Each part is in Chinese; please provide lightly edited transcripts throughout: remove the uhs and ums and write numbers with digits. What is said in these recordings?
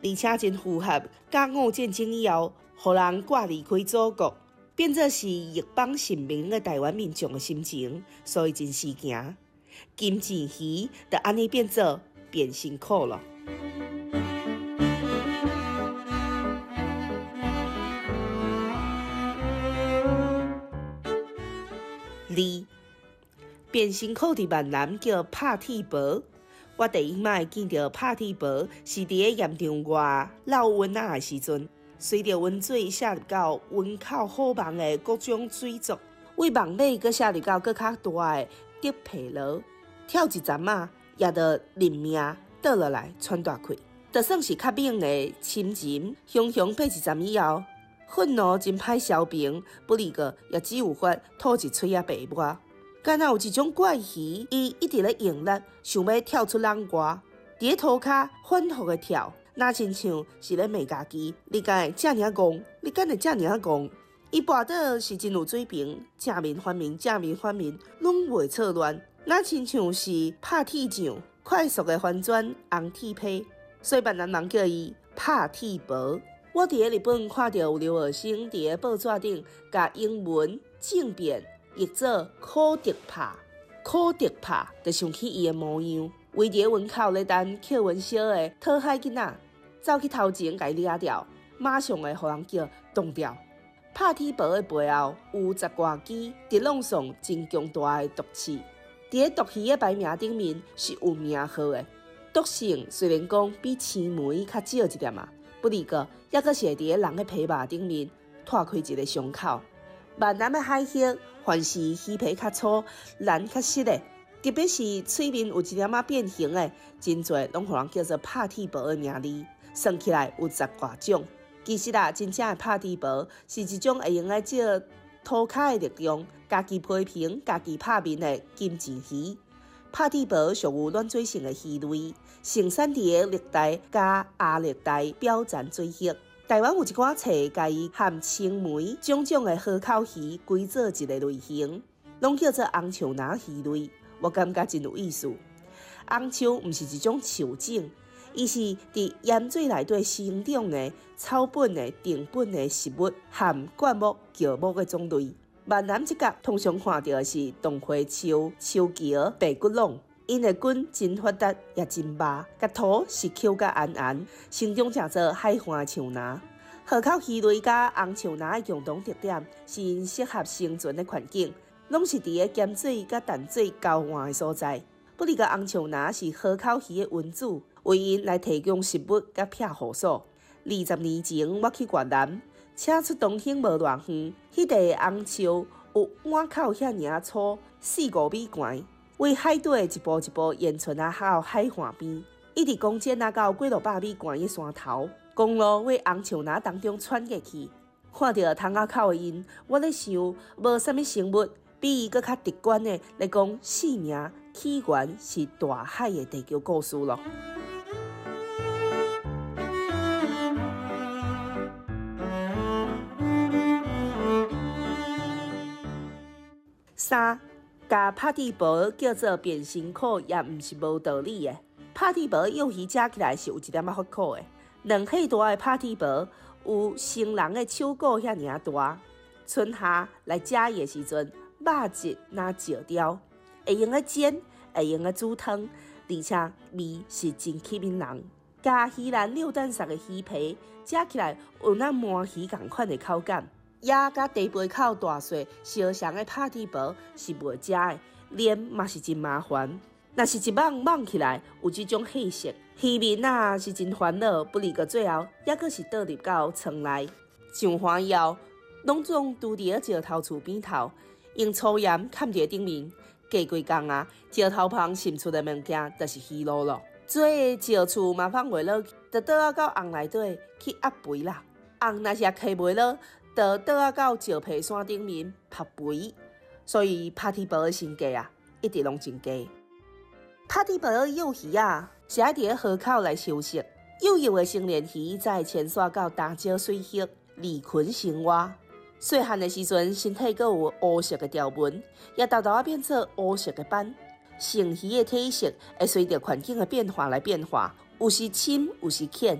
而且真符合甲午战争以后，互人挂离开祖国，变作是一邦神明的台湾民众的心情，所以真是惊。金钱鱼就安尼变做变辛苦了。2. 变辛苦伫闽南叫拍铁婆。我第一摆见到拍铁婆是伫个盐场外漏温仔的时阵，随着温水射入到温口好望的各种水族，为望尾搁射入到搁较大的竹皮螺，跳一站仔也着人命倒落来喘大气。就算是较猛的深沉，雄雄爬一站以后，愤怒真歹消平，不离个也只有法吐一嘴仔白沫。敢若有一种怪鱼，伊一直咧用力，想要跳出人外，伫个涂骹反复的跳，那亲像是咧骂家己：你敢会遮尔戆？你敢会遮尔戆？伊跋倒是真有水平，正面反面，正面反面，拢袂错乱，那亲像是拍铁匠，快速的翻转红铁皮，所以闽南人叫伊拍铁婆。我伫个日本看到有留学生伫个报纸顶，甲英文正变译做苦竹拍，苦竹拍就想起伊的模样，围伫个门口咧等扣元宵的讨海囡仔，走去头前甲伊掠掉，马上会互人叫冻掉。拍铁婆的背后有10外支直拢上真强大的毒刺，伫个毒鱼的牌名顶面是有名号的。毒性虽然讲比青梅较少一点啊，不离个也阁是会伫个人的皮肉顶面拓开一个伤口。闽南的海蟹，凡是鱼皮较粗、蓝较实的，特别是嘴面有一点仔变形的，真侪拢互人叫做拍铁婆的名字。算起来有10外种。其实啊，真正的拍铁婆是一种会用来借涂骹的力量，家己批平、家己拍面的金钱鱼。拍铁婆属于软水性的鱼类，盛产伫个热带加亚热带表层水域。台湾有一寡册，甲伊和青梅种种的河口鱼归做一个类型，拢叫做红树林鱼类。我感觉真有意思。红树毋是一种树种，伊是伫盐水内底生长的草本的定本的食物和灌木、乔木的种类。闽南即角通常看到的是洞花树、树桥、白骨龙。因的根真发达也真密，甲土是口甲圆圆，生长成做海岸树林。河口鱼类甲红树林的共同特点是因适合生存的环境，拢是伫个咸水甲淡水交换的所在。不离个红树林是河口鱼的温主，为因来提供食物甲庇护所。20年前我去越南，车出东兴无偌远，迄地红树有碗口遐尔粗，4-5米悬。为海底一步一步延伸到海岸边，一直公建到几落百米悬的山头，公路为红树林当中穿过去。看到窗仔口的因，我咧想，无啥物生物比伊搁较直观的来讲生命起源是大海的地球故事咯。3. 甲拍铁婆叫做变辛苦，也毋是无道理的。拍铁婆幼鱼食起来是有一点仔发苦的。2岁大的拍铁婆有成人的手骨遐尔大。春夏来食伊的时阵，肉质若焦掉，会用来煎，会用来煮汤，而且味是真吸引人。加鱼兰溜蛋熟的鱼皮，食起来有那鳗鱼同款的口感。也甲地杯口大细相像的拍铁婆是袂食的，腌嘛是真麻烦。若是一网网起来有这种血色，鱼面啊是真烦恼，不离个最后也阁是倒入到床内。上欢以后，拢总拄伫个石头厝边头，用粗盐盖伫顶面，过几工啊，石头旁渗出的物件就是鱼肉咯。做的石厝嘛放袂落，就倒到甕内底去压肥啦。甕若是也开袂落，就倒到石皮山顶面拍肥，所以拍铁婆的身价啊，一直拢真低。拍铁婆的幼鱼啊，是爱伫个河口来休息。幼幼的成年鱼才会潜徙到大石水域离群生活。细汉的时阵，身体阁有乌色的条纹，也豆豆变做乌色的斑。成鱼的体色会随着环境的变化来变化，有时深，有时浅。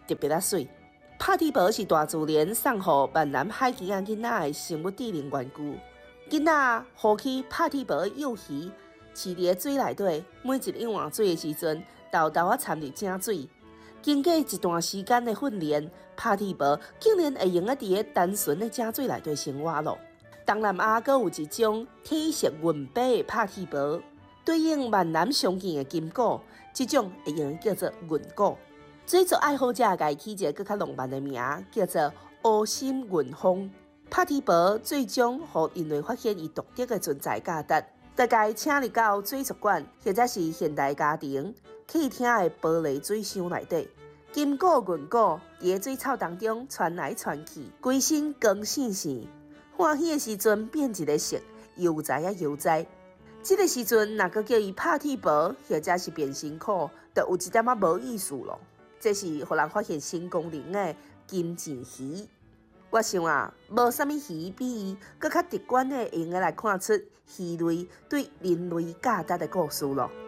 特别啊水。帕蒂伯是大自然送予万南海基仔囡仔的生物智能玩具。囡仔好起帕蒂伯幼鱼，饲伫水内底，每一日换水的时阵，豆豆啊掺入井水。经过一段时间的训练，帕蒂伯竟然会用伫咧单纯的井水内底生活咯。东南亚阁有一种体色匀白的帕蒂伯，对应万南常见的金菇，这种会用叫做云菇。水族爱好者家起一个更较浪漫的名，叫做乌心云峰。帕蒂伯最终互人类发现伊独特的存在价值，大概请入到水族馆或者是现代家庭客厅的玻璃水箱内底。金菇、云菇伫水草当中窜来窜去，规身光闪闪。欢喜的时阵变一个色，悠哉啊悠哉。这个时阵，若阁叫伊帕蒂伯或者是变身裤，就有一点仔无意思咯。这是互人发现新功能的金钱鱼。我想啊，无啥物鱼比伊更较直观的用来看出鱼类对人类价值的故事咯。